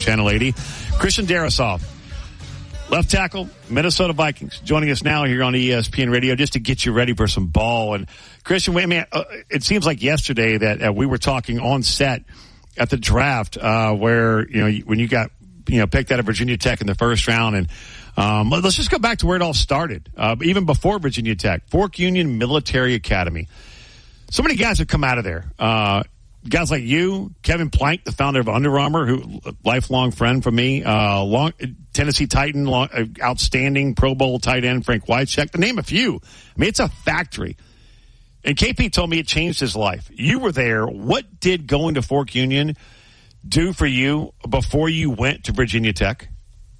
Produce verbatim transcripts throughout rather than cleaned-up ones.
Channel eighty. Christian Darrisaw, left tackle, Minnesota Vikings, joining us now here on E S P N Radio just to get you ready for some ball. And Christian, I mean, uh, it seems like yesterday that uh, we were talking on set at the draft uh, where, you know, when you got, you know, picked out of Virginia Tech in the first round. And um, let's just go back to where it all started, uh, even before Virginia Tech, Fork Union Military Academy. So many guys have come out of there. Uh, guys like you, Kevin Plank, the founder of Under Armour, who lifelong friend from me, uh, long Tennessee Titan, long, uh, outstanding Pro Bowl tight end Frank Wycheck, to name a few. I mean, it's a factory. And K P told me it changed his life. You were there. What did going to Fork Union do for you before you went to Virginia Tech?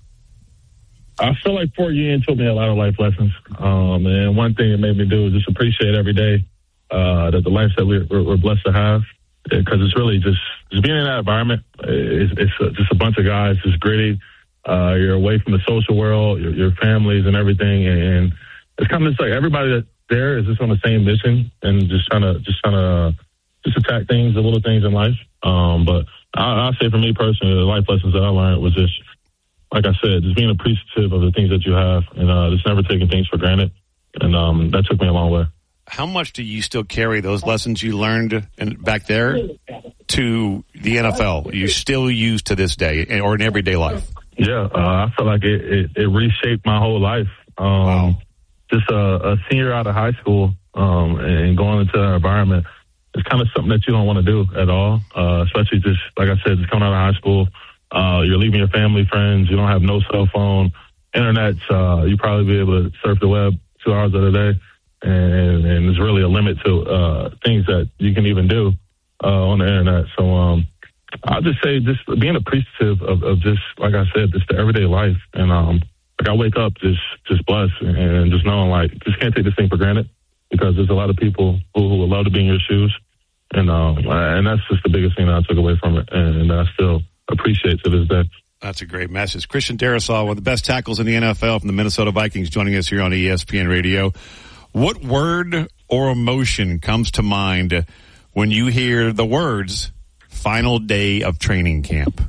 I feel like Fork Union taught me a lot of life lessons. Um, and one thing it made me do is just appreciate every day uh, that the life that we're, we're blessed to have. Because it's really just, just being in that environment. It's, it's just a bunch of guys, just gritty. Uh, you're away from the social world, your, your families and everything. And it's kind of just like everybody that there is just on the same mission and just trying to, just trying to, just attack things, the little things in life. Um, but I, I'll say for me personally, the life lessons that I learned was just, like I said, just being appreciative of the things that you have and uh, just never taking things for granted. And um, that took me a long way. How much do you still carry those lessons you learned in, back there to the N F L? You still use to this day or in everyday life? Yeah, uh, I feel like it, it, it reshaped my whole life. Um, wow. Just a, a senior out of high school um, and going into that environment, it's kind of something that you don't want to do at all, uh, especially just, like I said, just coming out of high school. Uh, you're leaving your family, friends. You don't have no cell phone. Internet's, uh, you probably be able to surf the web two hours of the day. And, and there's really a limit to uh, things that you can even do uh, on the internet. So um, I'll just say just being appreciative of, of just, like I said, just the everyday life. And um, like I wake up just just blessed and just knowing, like, just can't take this thing for granted because there's a lot of people who, who would love to be in your shoes. And um, and that's just the biggest thing that I took away from it and I still appreciate to this day. That's a great message. Christian Darrisaw, one of the best tackles in the N F L from the Minnesota Vikings, joining us here on E S P N Radio. What word or emotion comes to mind when you hear the words final day of training camp?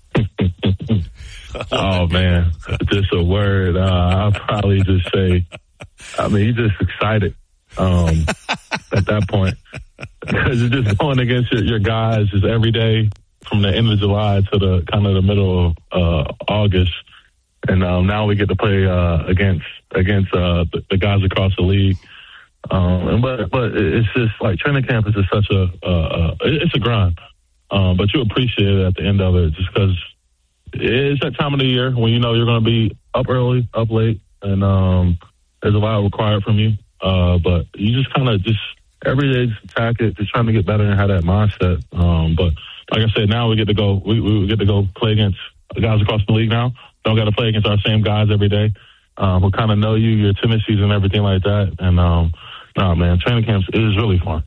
Oh, man, just a word. Uh, I'll probably just say, I mean, you're just excited um, at that point. Because you're just going against your, your guys just every day from the end of July to the kind of the middle of uh, August. And um, now we get to play uh, against against uh, the, the guys across the league. Um, and but but it's just like training camp is just such a uh, uh, it's a grind. Um, but you appreciate it at the end of it just because it's that time of the year when you know you're going to be up early, up late, and um, there's a lot required from you. Uh, but you just kind of just every day just attack it, just trying to get better and have that mindset. Um, but like I said, now we get to go. We, we get to go play against guys across the league now. Don't got to play against our same guys every day um, who kind of know you, your tendencies and everything like that. And, um, no, man, training camps is really fun.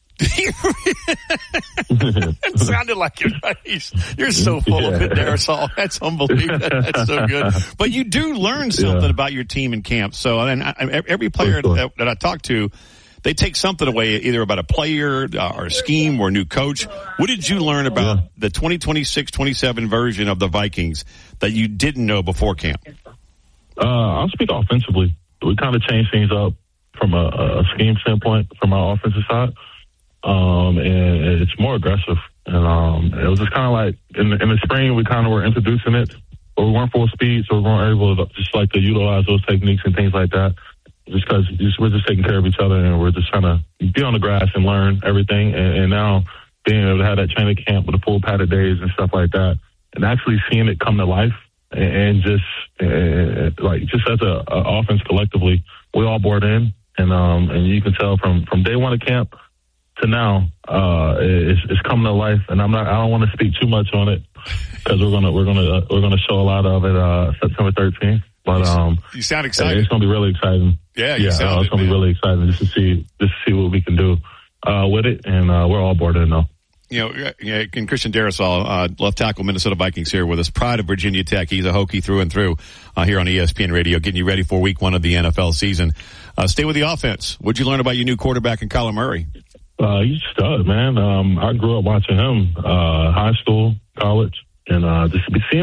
It sounded like your face. You're so full yeah. of it, Darrisaw. That's unbelievable. That's so good. But you do learn something yeah. about your team in camp. So, and I, every player sure. that, that I talk to, they take something away either about a player uh, or a scheme or a new coach. What did you learn about yeah. the twenty twenty-six twenty-seven version of the Vikings that you didn't know before camp? Uh, I'll speak offensively. We kind of changed things up from a, a scheme standpoint from our offensive side. Um, and it's more aggressive. And um, it was just kind of like in the, in the spring, we kind of were introducing it, but we weren't full speed, so we weren't able to just like to utilize those techniques and things like that. Just because we're just taking care of each other and we're just trying to be on the grass and learn everything. And, and now being able to have that training camp with the full padded days and stuff like that, and actually seeing it come to life, and, and just uh, like just as a, a offense collectively, we all bought in, and um, and you can tell from from day one of camp to now, uh, it's, it's coming to life. And I'm not, I don't want to speak too much on it because we're gonna we're gonna uh, we're gonna show a lot of it uh, September thirteenth. But um, you sound excited. It's gonna be really exciting. Yeah, you yeah, sound uh, it's it, gonna man. be really exciting just to see just to see what we can do uh, with it, and uh, we're all bored in though. You know, yeah, and Christian Darrisaw, uh, left tackle, Minnesota Vikings, here with us. Pride of Virginia Tech. He's a Hokie through and through uh, here on E S P N Radio, getting you ready for week one of the N F L season. Uh, stay with the offense. What'd you learn about your new quarterback in Kyler Murray? Uh, he's a stud, man. Um, I grew up watching him, uh, high school, college, and uh, just to be seeing